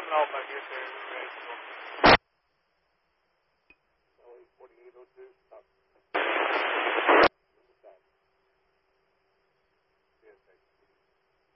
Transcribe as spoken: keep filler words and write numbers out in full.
coming off, I guess, there. Ready to go. forty-eight oh two.